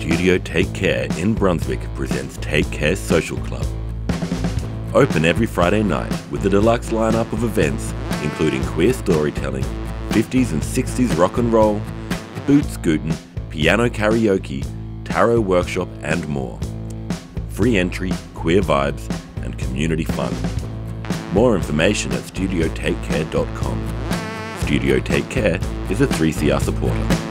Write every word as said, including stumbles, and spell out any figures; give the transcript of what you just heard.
Studio Take Care in Brunswick presents Take Care Social Club. Open every Friday night with a deluxe lineup of events including queer storytelling, fifties and sixties rock and roll, boot scootin', piano karaoke, tarot workshop and more. Free entry, queer vibes and community fun. More information at studio take care dot com. Studio Take Care is a three C R supporter.